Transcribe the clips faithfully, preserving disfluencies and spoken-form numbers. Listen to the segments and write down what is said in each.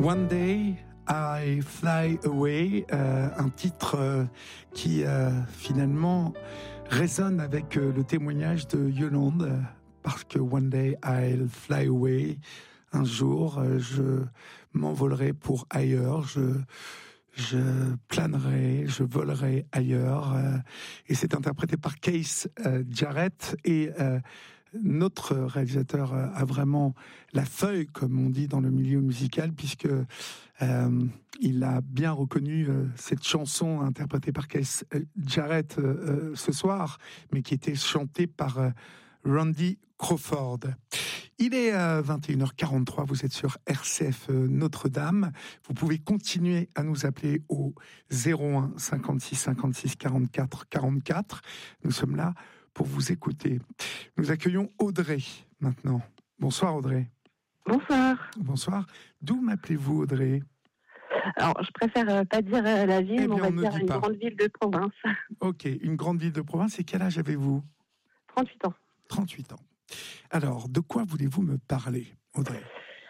One Day I Fly Away, euh, un titre euh, qui euh, finalement résonne avec euh, le témoignage de Yolande, euh, parce que One Day I'll Fly Away, un jour euh, je m'envolerai pour ailleurs, je je planerai, je volerai ailleurs, euh, et c'est interprété par Keith euh, Jarrett, et euh, notre réalisateur a vraiment la feuille, comme on dit dans le milieu musical, puisque euh, il a bien reconnu euh, cette chanson interprétée par Keith Jarrett euh, ce soir, mais qui était chantée par euh, Randy Crawford. Il est euh, vingt et une heures quarante-trois, vous êtes sur R C F euh, Notre-Dame. Vous pouvez continuer à nous appeler au zéro un cinquante-six cinquante-six quarante-quatre quarante-quatre. Nous sommes là pour vous écouter. Nous accueillons Audrey maintenant. Bonsoir Audrey. Bonsoir. Bonsoir. D'où m'appelez-vous Audrey ? Alors, je préfère pas dire la ville, eh mais on bien, va on dire une pas. grande ville de province. Ok, une grande ville de province. Et quel âge avez-vous ? trente-huit ans. trente-huit ans. Alors, de quoi voulez-vous me parler, Audrey ?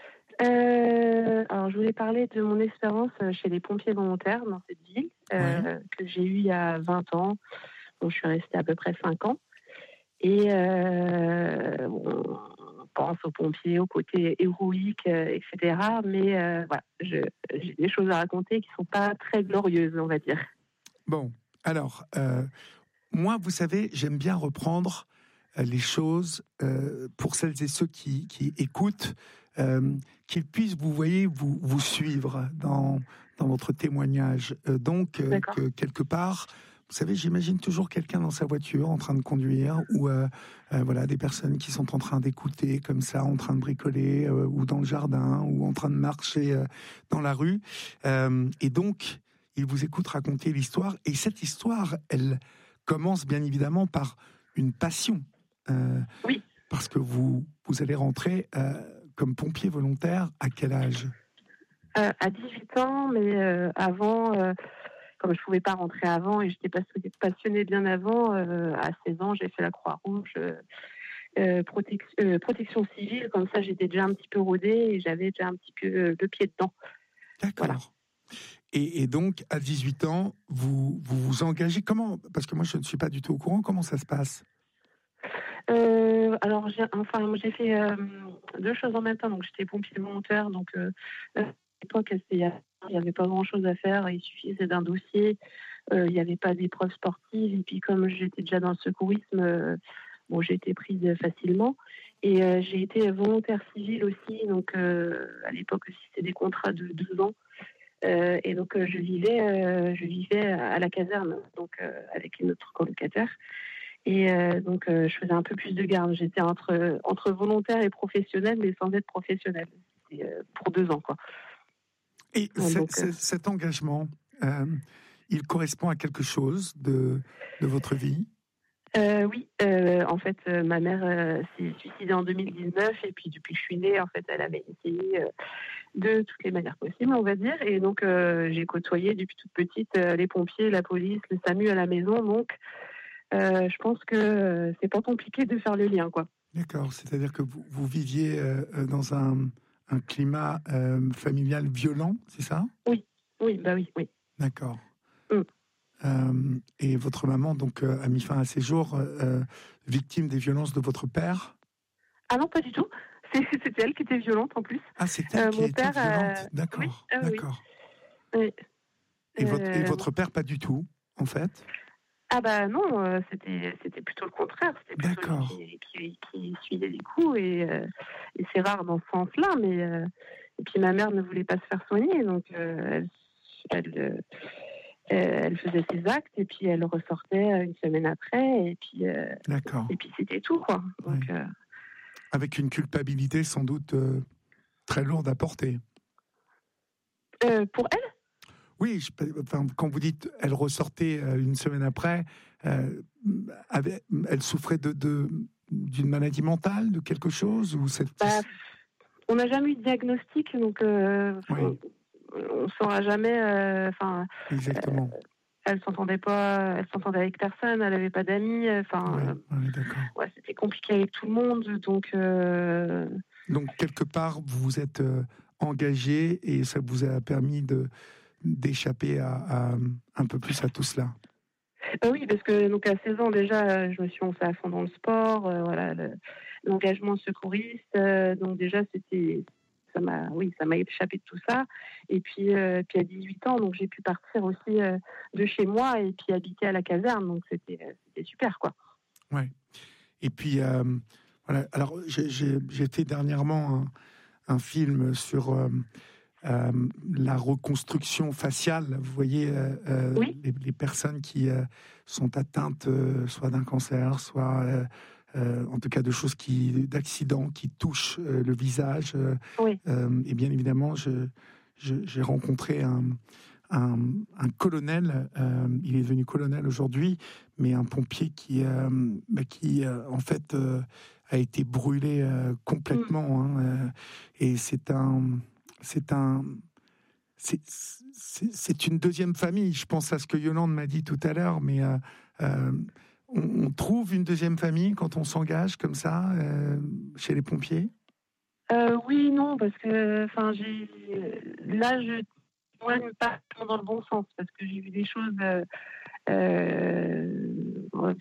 euh, Alors, je voulais parler de mon expérience chez les pompiers volontaires dans cette ville, euh, oui. que j'ai eue il y a vingt ans. Bon, je suis restée à peu près cinq ans. Et euh, on pense aux pompiers, au côté héroïque, euh, et cetera. Mais euh, voilà, je, j'ai des choses à raconter qui ne sont pas très glorieuses, on va dire. Bon, alors, euh, moi, vous savez, j'aime bien reprendre euh, les choses euh, pour celles et ceux qui, qui écoutent, euh, qu'ils puissent, vous voyez, vous, vous suivre dans, dans votre témoignage. Euh, donc, euh, que quelque part... Vous savez, j'imagine toujours quelqu'un dans sa voiture en train de conduire, ou euh, euh, voilà, des personnes qui sont en train d'écouter comme ça, en train de bricoler, euh, ou dans le jardin, ou en train de marcher euh, dans la rue. Euh, et donc, ils vous écoutent raconter l'histoire. Et cette histoire, elle commence bien évidemment par une passion. Euh, oui. Parce que vous, vous allez rentrer euh, comme pompier volontaire à quel âge ? euh, À dix-huit ans, mais euh, avant... Euh... Comme je ne pouvais pas rentrer avant et j'étais passionnée bien avant, euh, à seize ans, j'ai fait la Croix-Rouge, euh, protection, euh, protection civile. Comme ça, j'étais déjà un petit peu rodée et j'avais déjà un petit peu euh, le pied dedans. D'accord. Voilà. Et, et donc, à dix-huit ans, vous, vous vous engagez comment ? Parce que moi, je ne suis pas du tout au courant. Comment ça se passe ? euh, Alors, j'ai, enfin, j'ai fait euh, deux choses en même temps. Donc, j'étais pompier volontaire. Donc, euh, à l'époque, c'était... Il n'y avait pas grand-chose à faire, il suffisait d'un dossier, euh, il n'y avait pas d'épreuve sportive, et puis comme j'étais déjà dans le secourisme, euh, bon, j'ai été prise facilement. Et euh, j'ai été volontaire civile aussi, donc euh, à l'époque aussi, c'était des contrats de deux ans. Euh, et donc euh, je vivais euh, je vivais à la caserne, donc euh, avec une autre colocataire. Et euh, donc euh, je faisais un peu plus de garde. J'étais entre, entre volontaire et professionnelle, mais sans être professionnelle. C'était, euh, pour deux ans, quoi. Et ouais, donc, c- euh... cet engagement, euh, il correspond à quelque chose de, de votre vie ? euh, Oui, euh, en fait, euh, ma mère euh, s'est suicidée en deux mille dix-neuf et puis depuis que je suis née, en fait, elle avait essayé euh, de toutes les manières possibles, on va dire. Et donc, euh, j'ai côtoyé depuis toute petite euh, les pompiers, la police, le SAMU à la maison. Donc, euh, je pense que euh, c'est pas compliqué de faire le lien, quoi. D'accord, c'est-à-dire que vous, vous viviez euh, dans un... un climat euh, familial violent, c'est ça ? Oui, oui, bah oui, oui. D'accord. Mm. Euh, et votre maman donc euh, a mis fin à ses jours, euh, victime des violences de votre père ? Ah non, pas du tout. C'est, c'était elle qui était violente en plus. Ah, c'est elle euh, qui était père, violente. Euh... D'accord, oui, euh, d'accord. Oui. Et, votre, et votre père pas du tout, en fait ? Ah bah non, euh, c'était c'était plutôt le contraire. C'était plutôt D'accord. lui qui, qui, qui suivait les coups et, euh, et c'est rare dans ce sens-là. Mais euh, et puis ma mère ne voulait pas se faire soigner, donc euh, elle, elle, elle faisait ses actes et puis elle ressortait une semaine après et puis euh, D'accord. Et puis c'était tout, quoi. Donc, oui. euh... Avec une culpabilité sans doute euh, très lourde à porter. Euh, pour elle ? Oui, je, enfin, quand vous dites elle ressortait euh, une semaine après, euh, avait, elle souffrait de, de, d'une maladie mentale, de quelque chose ou cette... bah, on n'a jamais eu de diagnostic, donc euh, oui. on ne saura jamais. Enfin, euh, exactement. Euh, elle s'entendait pas, elle s'entendait avec personne, elle avait pas d'amis. Enfin, oui, oui, d'accord. Ouais, c'était compliqué avec tout le monde, donc. Euh... Donc quelque part, vous vous êtes euh, engagé et ça vous a permis de, d'échapper à, à un peu plus à tout cela. Euh, oui, parce que donc à seize ans déjà, je me suis lancée à fond dans le sport, euh, voilà, le, l'engagement secouriste. Euh, donc déjà, c'était, ça m'a, oui, ça m'a échappé de tout ça. Et puis, euh, puis à dix-huit ans, donc j'ai pu partir aussi euh, de chez moi et puis habiter à la caserne. Donc c'était, c'était super, quoi. Ouais. Et puis euh, voilà. Alors j'ai, j'ai, j'ai fait dernièrement un, un film sur euh, euh, la reconstruction faciale. Vous voyez, euh, euh, Oui. les, les personnes qui euh, sont atteintes euh, soit d'un cancer, soit euh, euh, en tout cas de choses qui, d'accidents qui touchent euh, le visage. Euh, Oui. euh, et bien évidemment, je, je, j'ai rencontré un, un, un colonel. Euh, il est devenu colonel aujourd'hui, mais un pompier qui, euh, bah, qui euh, en fait, euh, a été brûlé euh, complètement. Mm. Hein, euh, et c'est un c'est un, c'est, c'est, c'est une deuxième famille. Je pense à ce que Yolande m'a dit tout à l'heure, mais euh, euh, on, on trouve une deuxième famille quand on s'engage comme ça euh, chez les pompiers. Euh, oui, non, parce que, enfin, j'ai, là, je témoigne pas dans le bon sens, parce que j'ai vu des choses. Euh, euh,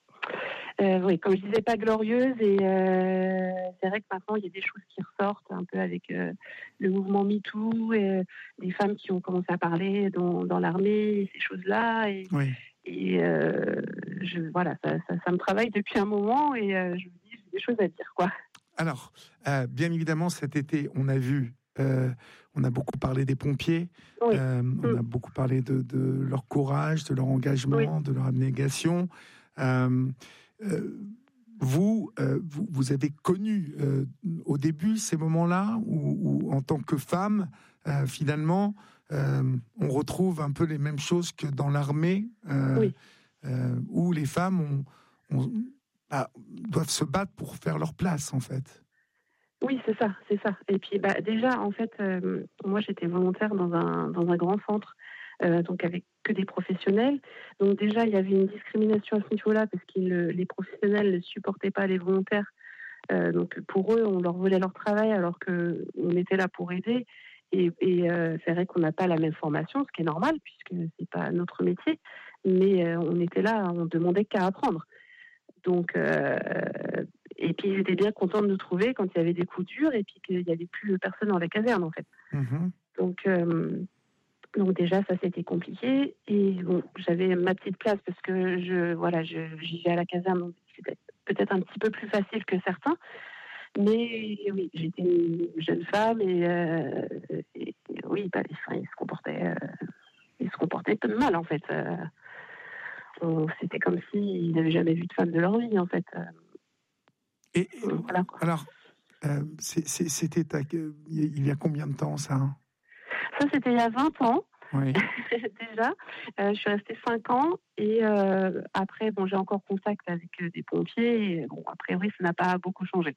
Euh, oui, comme je disais, pas glorieuse. Et euh, c'est vrai que maintenant, il y a des choses qui ressortent un peu avec euh, le mouvement MeToo, et euh, des femmes qui ont commencé à parler dans, dans l'armée, ces choses-là. Et, Oui. et euh, je, voilà, ça, ça, ça me travaille depuis un moment et euh, je me dis, j'ai des choses à dire, quoi. Alors, euh, bien évidemment, cet été, on a vu, euh, on a beaucoup parlé des pompiers, Oui. euh, on Mm. a beaucoup parlé de, de leur courage, de leur engagement, Oui. de leur abnégation. Euh, euh, vous, euh, vous, vous avez connu euh, au début ces moments-là où, où en tant que femme, euh, finalement, euh, on retrouve un peu les mêmes choses que dans l'armée, euh, Oui. euh, où les femmes ont, ont, bah, doivent se battre pour faire leur place, en fait. Oui, c'est ça, c'est ça. Et puis, bah, déjà, en fait, euh, moi, j'étais volontaire dans un, dans un grand centre, euh, donc avec que des professionnels. Donc déjà, il y avait une discrimination à ce niveau-là parce que le- les professionnels ne supportaient pas les volontaires. Euh, donc pour eux, on leur volait leur travail alors que on était là pour aider. Et, et euh, c'est vrai qu'on n'a pas la même formation, ce qui est normal puisque c'est pas notre métier. Mais euh, on était là, on demandait qu'à apprendre. Donc, euh, et puis j'étais bien contente de nous trouver quand il y avait des coups durs et puis qu'il n'y avait plus personne dans la caserne en fait. Mm-hmm. Donc, euh, donc déjà ça c'était compliqué et bon j'avais ma petite place parce que je voilà je j'y vais à la caserne donc c'était peut-être un petit peu plus facile que certains. Mais oui j'étais une jeune femme et, euh, et, et oui bah, enfin, ils se comportaient euh, ils se comportaient mal en fait. Euh, on, c'était comme s'ils n'avaient jamais vu de femme de leur vie en fait. Et, et, Voilà, quoi. alors, euh, c'est, c'est, c'était à, il y a combien de temps ça? Ça, c'était il y a vingt ans. Oui. Déjà. Euh, je suis restée cinq ans et euh, après, bon, j'ai encore contact avec euh, des pompiers. Et, bon, a priori, ça n'a pas beaucoup changé.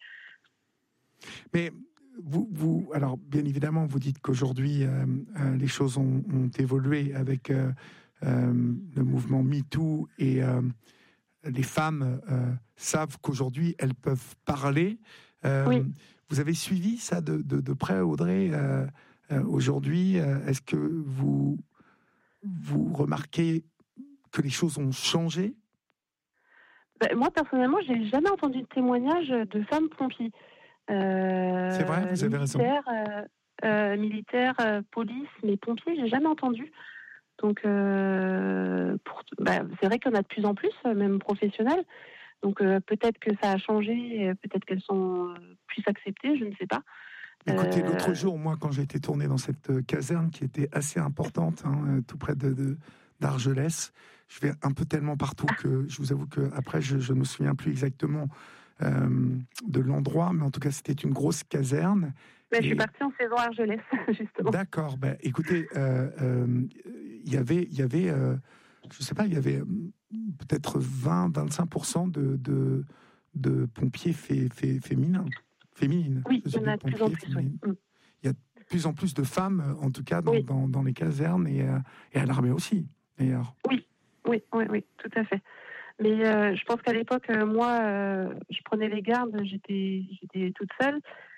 Mais vous, vous, alors bien évidemment, vous dites qu'aujourd'hui, euh, euh, les choses ont, ont évolué avec euh, euh, le mouvement MeToo et euh, les femmes euh, savent qu'aujourd'hui, elles peuvent parler. Euh, Oui. Vous avez suivi ça de, de, de près, Audrey euh, euh, aujourd'hui, euh, est-ce que vous, vous remarquez que les choses ont changé? Ben, moi, personnellement, j'ai jamais entendu de témoignage de femmes pompiers. Euh, C'est vrai, vous avez raison. militaires, euh, euh, militaires, euh, police, mais pompiers, j'ai jamais entendu. Donc, euh, pour, bah, c'est vrai qu'il y en a de plus en plus, même professionnels. Donc, euh, peut-être que ça a changé, peut-être qu'elles sont plus acceptées, je ne sais pas. Écoutez, Euh... l'autre jour, moi, quand j'ai été tourné dans cette caserne qui était assez importante, hein, tout près de, de, d'Argelès, je vais un peu tellement partout que je vous avoue que après, je, je ne me souviens plus exactement euh, de l'endroit, mais en tout cas, c'était une grosse caserne. Mais et... je suis partie en saison Argelès, justement. D'accord. Ben, écoutez, il euh, euh, y avait, il y avait, euh, je sais pas, il y avait peut-être vingt à vingt-cinq pour cent de, de, de pompiers fé, fé, féminins. Féminines. Oui, il y en a de plus en plus, oui. Il y a de plus en plus de femmes, en tout cas, dans, oui. dans, dans les casernes et, euh, et à l'armée aussi, d'ailleurs. Oui, oui, oui, oui, tout à fait. Mais euh, je pense qu'à l'époque, euh, moi, euh, je prenais les gardes, j'étais, j'étais toute seule.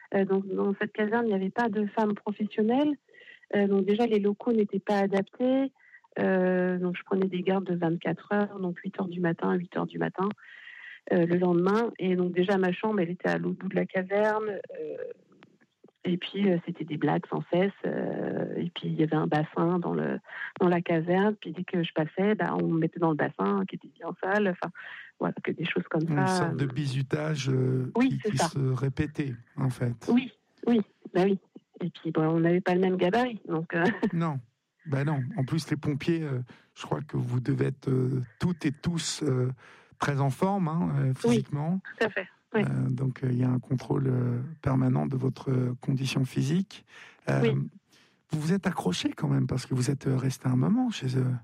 Euh, donc dans cette caserne, il n'y avait pas de femmes professionnelles. Euh, donc déjà, les locaux n'étaient pas adaptés. Euh, donc je prenais des gardes de vingt-quatre heures, donc huit heures du matin à huit heures du matin euh, le lendemain. Et donc déjà, ma chambre, elle était à l'autre bout de la caserne. Euh, et puis, euh, c'était des blagues sans cesse. Euh, et puis, il y avait un bassin dans, le, dans la caserne. Puis dès que je passais, bah, on me mettait dans le bassin qui était bien sale. Enfin, voilà, que des choses comme Une ça. sorte de bizutage euh, Oui, qui, c'est qui ça. se répétait, en fait. Oui, oui, bah oui. Et puis, bon, on n'avait pas le même gabarit. Donc, euh... Non. Ben non. En plus, les pompiers, euh, je crois que vous devez être euh, toutes et tous euh, très en forme, hein, euh, physiquement. Oui, tout à fait. Oui. Euh, donc, il euh, y a un contrôle euh, permanent de votre euh, condition physique. Euh, Oui. Vous vous êtes accroché quand même, parce que vous êtes resté un moment chez eux.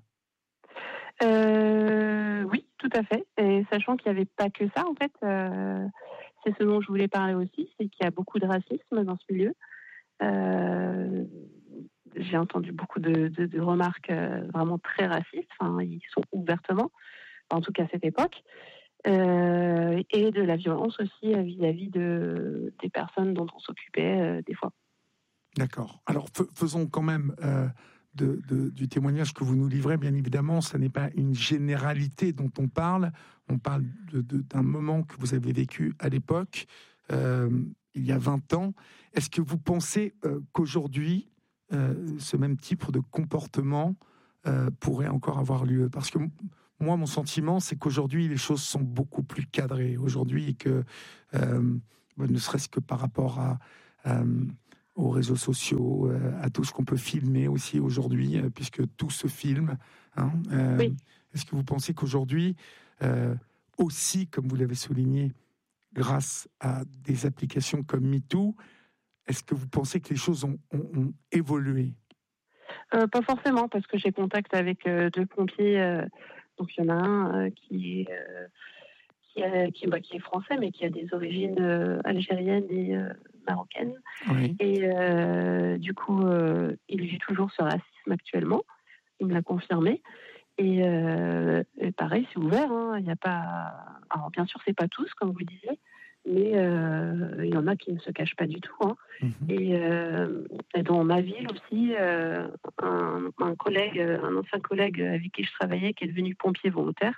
Euh, oui, tout à fait. Et sachant qu'il n'y avait pas que ça, en fait, euh, c'est ce dont je voulais parler aussi, c'est qu'il y a beaucoup de racisme dans ce milieu. Euh, j'ai entendu beaucoup de, de, de remarques euh, vraiment très racistes. Enfin, ils sont ouvertement, en tout cas à cette époque. Euh, et de la violence aussi euh, vis-à-vis de, des personnes dont on s'occupait euh, des fois. D'accord. Alors f- faisons quand même euh, de, de, du témoignage que vous nous livrez, bien évidemment, ce n'est pas une généralité dont on parle. On parle de, de, d'un moment que vous avez vécu à l'époque, euh, il y a vingt ans. Est-ce que vous pensez euh, qu'aujourd'hui, euh, ce même type de comportement euh, pourrait encore avoir lieu ? Parce que moi, mon sentiment, c'est qu'aujourd'hui, les choses sont beaucoup plus cadrées. Aujourd'hui, et que, euh, ne serait-ce que par rapport à... à aux réseaux sociaux, euh, à tout ce qu'on peut filmer aussi aujourd'hui, euh, puisque tout se filme. Hein, euh, oui. Est-ce que vous pensez qu'aujourd'hui, euh, aussi, comme vous l'avez souligné, grâce à des applications comme MeToo, est-ce que vous pensez que les choses ont, ont, ont évolué ? euh, Pas forcément, parce que j'ai contact avec euh, deux pompiers. Euh, donc il y en a un euh, qui est... Euh, Qui, a, qui, bah, qui est français, mais qui a des origines euh, algériennes et euh, marocaines. Oui. Et euh, du coup, euh, il vit toujours ce racisme actuellement. Il me l'a confirmé. Et, euh, et pareil, c'est ouvert. Hein. Il y a pas. Alors bien sûr, c'est pas tous, comme vous disiez, mais euh, il y en a qui ne se cachent pas du tout. Hein. Mm-hmm. Et, euh, et dans ma ville aussi, euh, un, un collègue, un ancien collègue avec qui je travaillais, qui est devenu pompier volontaire.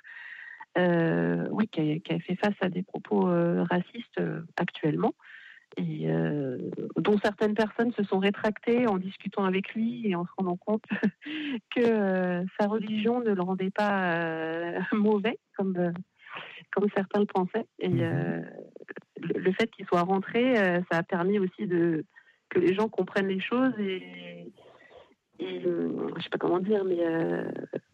Euh, oui, qui a, qui a fait face à des propos euh, racistes euh, actuellement, et euh, dont certaines personnes se sont rétractées en discutant avec lui et en se rendant compte que euh, sa religion ne le rendait pas euh, mauvais, comme, euh, comme certains le pensaient. Et euh, le, le fait qu'il soit rentré, euh, ça a permis aussi de, que les gens comprennent les choses et, et euh, je sais pas comment dire, mais... Euh,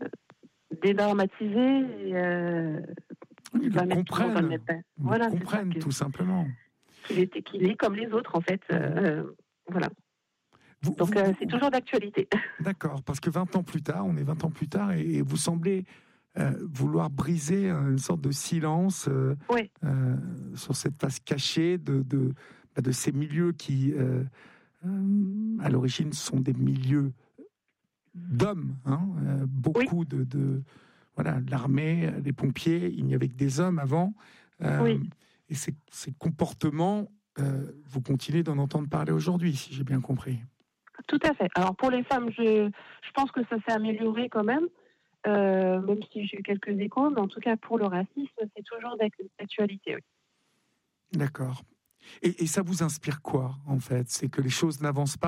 dédramatiser et euh, oui, le comprennent, le voilà, comprennent tout simplement. Qu'il est, qu'il est comme les autres en fait. Mmh. Euh, voilà. Vous, Donc vous, euh, c'est toujours d'actualité. D'accord, parce que vingt ans plus tard, on est vingt ans plus tard, et, et vous semblez euh, vouloir briser une sorte de silence euh, oui. euh, sur cette face cachée de, de, bah, de ces milieux qui, euh, euh, à l'origine, sont des milieux d'hommes, hein, euh, beaucoup oui. de, de voilà, l'armée, les pompiers, il n'y avait que des hommes avant, euh, oui. et ces, ces comportements, euh, vous continuez d'en entendre parler aujourd'hui, si j'ai bien compris. Tout à fait. Alors pour les femmes, je, je pense que ça s'est amélioré quand même, euh, même si j'ai eu quelques échos, mais en tout cas pour le racisme, c'est toujours d'actualité. Oui. D'accord. Et, et ça vous inspire quoi, en fait ? C'est que les choses n'avancent pas ?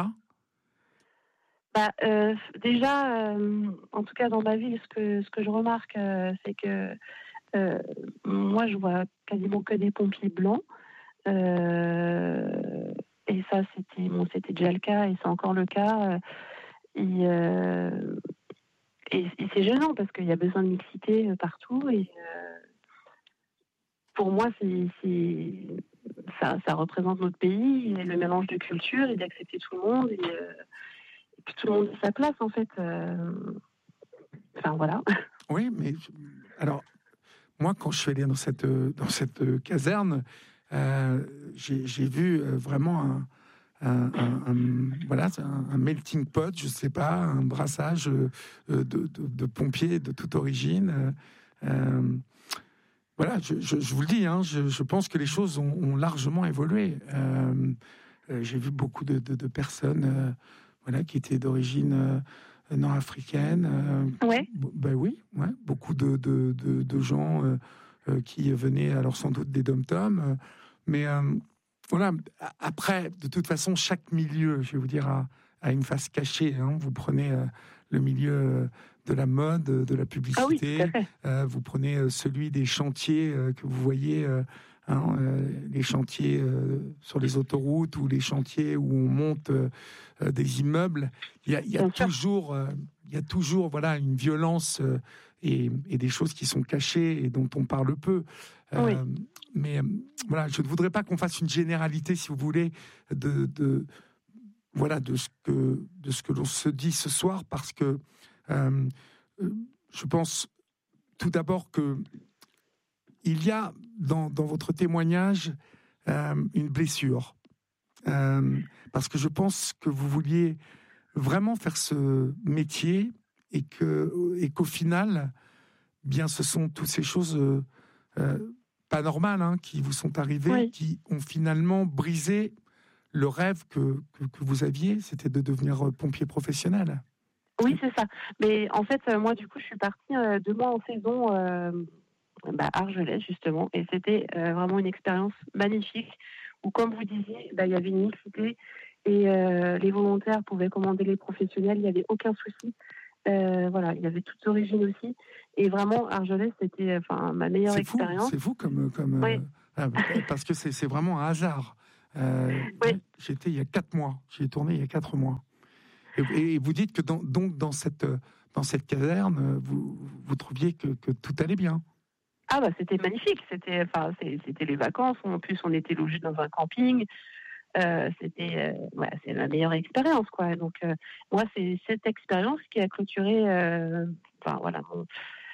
Bah, euh, déjà, euh, en tout cas dans ma ville, ce que, ce que je remarque, euh, c'est que euh, moi, je vois quasiment que des pompiers blancs. Euh, et ça, c'était, bon, c'était déjà le cas, et c'est encore le cas. Et, euh, et, et c'est gênant parce qu'il y a besoin de mixité partout. Et euh, pour moi, c'est, c'est, ça, ça représente notre pays, et le mélange de cultures, et d'accepter tout le monde. Et, euh, que tout le monde a sa place, en fait. Euh... Enfin, voilà. Oui, mais alors, moi, quand je suis allé dans cette, dans cette caserne, euh, j'ai, j'ai vu vraiment un, un, un, un voilà, un, un melting pot, je ne sais pas, un brassage de, de, de, de pompiers de toute origine. Euh, voilà, je, je, je vous le dis, hein, je, je pense que les choses ont, ont largement évolué. Euh, euh, j'ai vu beaucoup de, de, de personnes euh, voilà, qui étaient d'origine euh, nord-africaine. Euh, ouais. b- ben oui, ouais, beaucoup de, de, de, de gens euh, euh, qui venaient alors sans doute des dom-toms. Euh, mais euh, voilà, après, de toute façon, chaque milieu, je vais vous dire, a, a une face cachée. Hein. Vous prenez euh, le milieu de la mode, de la publicité, ah oui, euh, vous prenez euh, celui des chantiers euh, que vous voyez, euh, hein, euh, les chantiers euh, sur les autoroutes ou les chantiers où on monte euh, des immeubles. Il y a, il y a toujours, euh, il y a toujours, voilà, une violence euh, et, et des choses qui sont cachées et dont on parle peu. Euh, oui. Mais euh, voilà, je ne voudrais pas qu'on fasse une généralité, si vous voulez, de, de voilà, de ce que de ce que l'on se dit ce soir, parce que euh, je pense tout d'abord que il y a dans, dans votre témoignage euh, une blessure, euh, parce que je pense que vous vouliez vraiment faire ce métier et que et qu'au final, bien, ce sont toutes ces choses euh, euh, pas normales hein, qui vous sont arrivées, oui. qui ont finalement brisé le rêve que, que, que vous aviez, c'était de devenir pompier professionnel. Oui, c'est ça. Mais en fait, euh, moi, du coup, je suis partie euh, deux mois en saison euh, bah, à Argelès, justement. Et c'était euh, vraiment une expérience magnifique où, comme vous disiez, bah, il y avait une mixité et euh, les volontaires pouvaient commander les professionnels. Il n'y avait aucun souci. Euh, voilà, il y avait toutes origines aussi. Et vraiment, Argelès, c'était enfin, ma meilleure c'est expérience. Fou, c'est fou comme... comme oui. euh, parce que c'est, c'est vraiment un hasard. Euh, oui. J'étais il y a quatre mois. J'y ai tourné il y a quatre mois. Et, et vous dites que dans, donc dans cette, dans cette caserne, vous, vous trouviez que, que tout allait bien. Ah bah c'était magnifique. C'était, enfin, c'était les vacances. En plus, on était logés dans un camping. Euh, c'était, euh, ouais, c'est la meilleure expérience, quoi. Donc euh, moi, c'est cette expérience qui a clôturé, euh, enfin voilà, mon,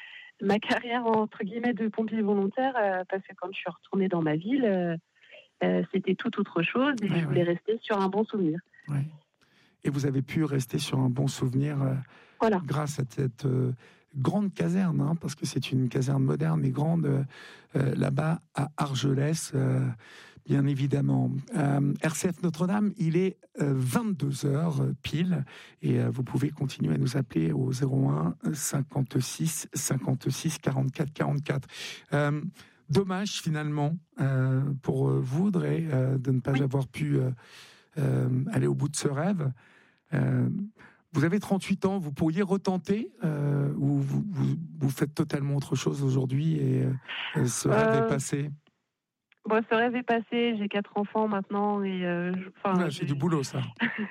ma carrière entre guillemets de pompier volontaire, euh, parce que quand je suis retournée dans ma ville, euh, euh, c'était tout autre chose et ouais, je voulais ouais. rester sur un bon souvenir. Ouais. Et vous avez pu rester sur un bon souvenir euh, voilà. grâce à cette euh, grande caserne, hein, parce que c'est une caserne moderne et grande euh, là-bas à Argelès. Euh, Bien évidemment. Euh, R C F Notre-Dame, il est euh, vingt-deux heures euh, pile et euh, vous pouvez continuer à nous appeler au zéro un cinquante-six cinquante-six quarante-quatre quarante-quatre. Euh, dommage finalement euh, pour vous, Audrey, euh, de ne pas oui. avoir pu euh, euh, aller au bout de ce rêve. Euh, vous avez trente-huit ans, vous pourriez retenter euh, ou vous, vous, vous faites totalement autre chose aujourd'hui et euh, ce rêve euh... est passé? Bon, ce rêve est passé, j'ai quatre enfants maintenant et euh, je, ouais, c'est du boulot ça.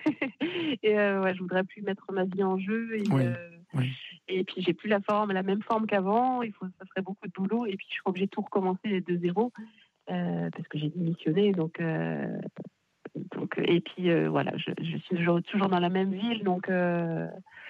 et euh, ouais, je voudrais plus mettre ma vie en jeu et, oui, euh, oui. et puis j'ai plus la forme, la même forme qu'avant. Il faut, ça ferait beaucoup de boulot et puis je serais obligée de tout recommencer de zéro euh, parce que j'ai démissionné donc. Euh, donc et puis euh, voilà, je, je suis toujours, toujours dans la même ville donc. Euh,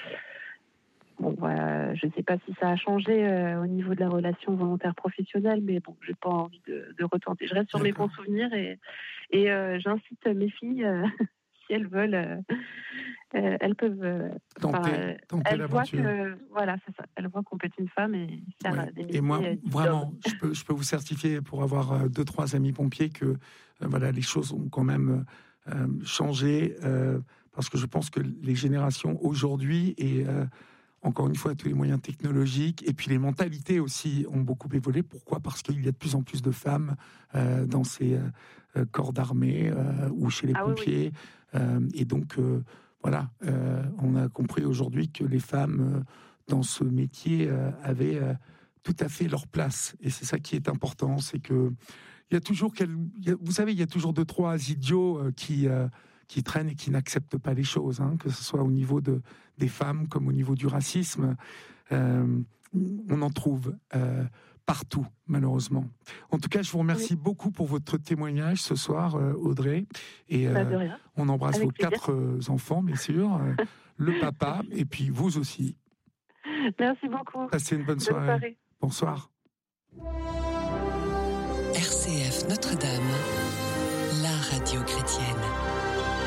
Bon, voilà, je ne sais pas si ça a changé euh, au niveau de la relation volontaire professionnelle, mais bon, j'ai pas envie de, de retenter. Je reste sur D'accord. mes bons souvenirs et, et euh, j'incite mes filles, euh, si elles veulent, euh, euh, elles peuvent. Euh, tenter, euh, tenter elles voient que, voilà, c'est ça. Elles voient qu'on peut être une femme et faire ouais. des métiers. Et moi, euh, vraiment, je peux, je peux vous certifier pour avoir euh, deux, trois amis pompiers que euh, voilà, les choses ont quand même euh, changé euh, parce que je pense que les générations aujourd'hui et euh, encore une fois, tous les moyens technologiques et puis les mentalités aussi ont beaucoup évolué. Pourquoi ? Parce qu'il y a de plus en plus de femmes euh, dans ces euh, corps d'armée euh, ou chez les ah, pompiers. Oui, oui. Euh, et donc, euh, voilà, euh, on a compris aujourd'hui que les femmes euh, dans ce métier euh, avaient euh, tout à fait leur place. Et c'est ça qui est important, c'est que il y a toujours, quel... il y a... vous savez, il y a toujours deux, trois idiots euh, qui... Euh, qui traînent et qui n'acceptent pas les choses, hein, que ce soit au niveau de, des femmes comme au niveau du racisme. Euh, on en trouve euh, partout, malheureusement. En tout cas, je vous remercie oui. beaucoup pour votre témoignage ce soir, euh, Audrey. Et euh, on embrasse Avec vos plaisir. quatre euh, enfants, bien sûr, euh, le papa, et puis vous aussi. Merci beaucoup. Passez une bonne, bonne soirée. soirée. Bonsoir. R C F Notre-Dame, la radio chrétienne.